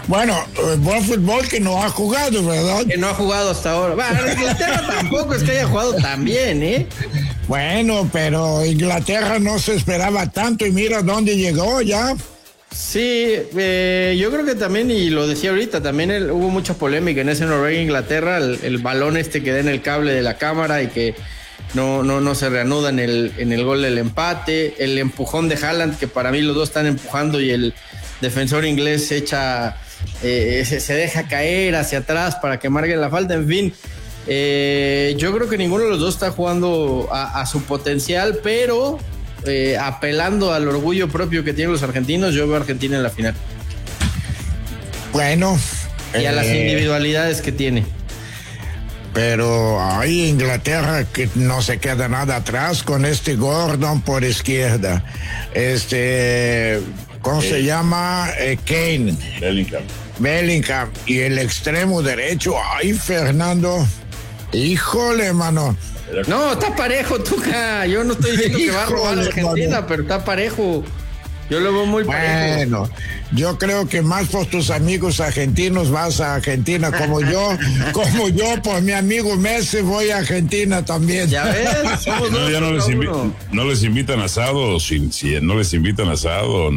Bueno, buen fútbol que no ha jugado, ¿verdad? Que no ha jugado hasta ahora. Bueno, Inglaterra tampoco es que haya jugado tan bien, ¿eh? Bueno, pero Inglaterra no se esperaba tanto y mira dónde llegó ya. Sí, yo creo que también, y lo decía ahorita, también hubo mucha polémica en ese Noruega-Inglaterra, el balón que da en el cable de la cámara y que no se reanuda en el gol del empate, el empujón de Haaland, que para mí los dos están empujando y el defensor inglés se deja caer hacia atrás para que marquen la falta, en fin. Yo creo que ninguno de los dos está jugando a su potencial, pero apelando al orgullo propio que tienen los argentinos, yo veo a Argentina en la final. Bueno. Y a las individualidades que tiene. Pero ahí Inglaterra que no se queda nada atrás con Gordon por izquierda. ¿Cómo se llama? Kane. Bellingham. Y el extremo derecho, ay, Fernando. Híjole, mano. No, está parejo, Tuca. Yo no estoy diciendo que va a robar a Argentina, pero está parejo. Yo lo veo muy parejo. Bueno, yo creo que más por tus amigos argentinos vas a Argentina, como yo, por mi amigo Messi voy a Argentina también. Ya ves, somos dos, ya no les invitan asado, no les invitan asado,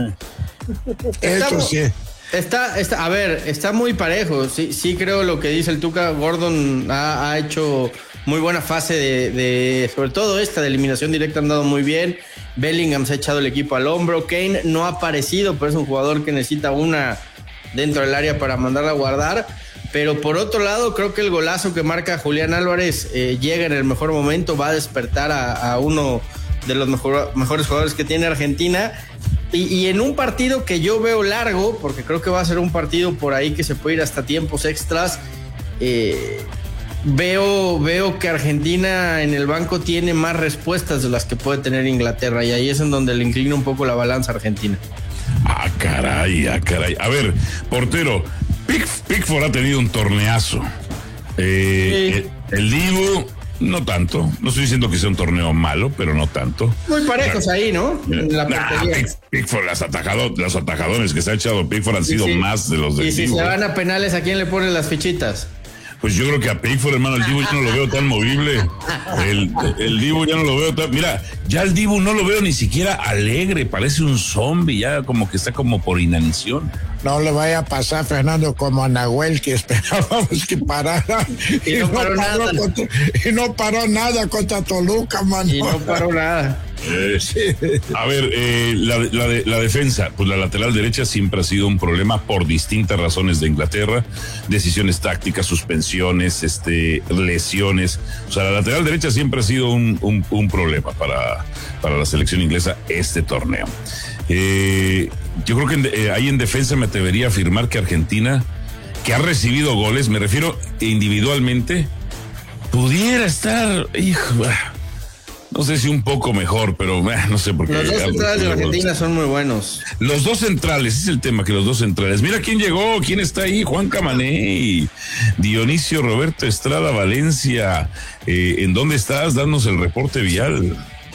Eso sí. A ver, está muy parejo. Sí creo lo que dice el Tuca. Gordon ha hecho muy buena fase de sobre todo esta de eliminación directa, han dado muy bien. Bellingham se ha echado el equipo al hombro. Kane no ha aparecido, pero es un jugador que necesita una dentro del área para mandarla a guardar. Pero por otro lado, creo que el golazo que marca Julián Álvarez llega en el mejor momento, va a despertar a uno de los mejores jugadores que tiene Argentina. Y en un partido que yo veo largo, porque creo que va a ser un partido por ahí que se puede ir hasta tiempos extras, veo que Argentina en el banco tiene más respuestas de las que puede tener Inglaterra, y ahí es en donde le inclina un poco la balanza a Argentina. Ah, caray. A ver, portero, Pickford ha tenido un torneazo. Sí. El Dibu, no tanto. No estoy diciendo que sea un torneo malo, pero no tanto. Muy parejos ahí, ¿no? En la portería. Pickford, los atajadones que se ha echado Pickford han sido más de los del Dibu. Y si se van a penales, ¿a quién le ponen las fichitas? Pues yo creo que a Pickford, hermano, el Dibu ya no lo veo tan movible. El Dibu ya no lo veo tan... Mira, ya el Dibu no lo veo ni siquiera alegre, parece un zombie, ya como que está como por inanición. No le vaya a pasar, Fernando, como a Nahuel, que esperábamos que parara. Y no paró nada. No paró nada contra Toluca, mano. Y no paró nada. A ver, la defensa, pues la lateral derecha siempre ha sido un problema por distintas razones de Inglaterra, decisiones tácticas, suspensiones, lesiones. O sea, la lateral derecha siempre ha sido un problema para la selección inglesa este torneo. Yo creo que ahí en defensa me atrevería a afirmar que Argentina, que ha recibido goles, me refiero individualmente, pudiera estar, no sé si un poco mejor, pero no sé por qué. Los dos centrales de Argentina son muy buenos. Los dos centrales, ese es el tema, que los dos centrales. Mira quién llegó, quién está ahí, Juan Camané y Dionisio Roberto Estrada Valencia. ¿En dónde estás? Danos el reporte vial.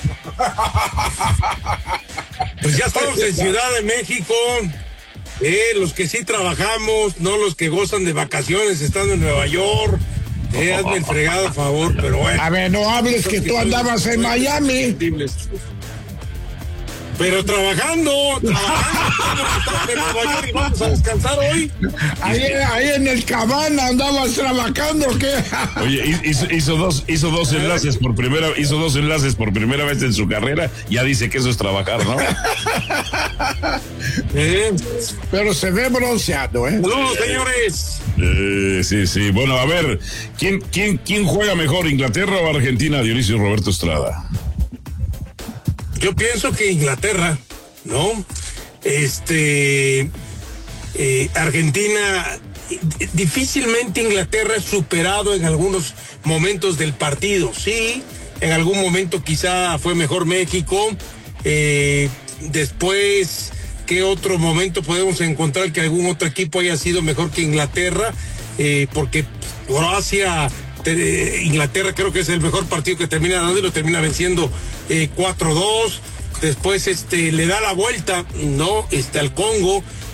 Pues ya estamos en Ciudad de México. Los que sí trabajamos, no los que gozan de vacaciones estando en Nueva York. Hazme el fregado favor, pero bueno. A ver, no hables que tú andabas en Miami. Pero trabajando en Nueva York y vamos a descansar hoy. Ahí en el Cabana andabas trabajando, ¿qué? Oye, hizo dos enlaces por primera vez en su carrera. Ya dice que eso es trabajar, ¿no? Pero se ve bronceado, ¿eh? Saludos, señores. Sí. Bueno, a ver, ¿quién juega mejor, Inglaterra o Argentina, Dionisio Roberto Estrada? Yo pienso que Inglaterra, ¿no? Argentina, difícilmente Inglaterra es superado en algunos momentos del partido. Sí, en algún momento quizá fue mejor México. Después, ¿qué otro momento podemos encontrar que algún otro equipo haya sido mejor que Inglaterra? Porque Croacia, Inglaterra creo que es el mejor partido que termina dando y lo termina venciendo 4-2. Después le da la vuelta, ¿no? Al Congo,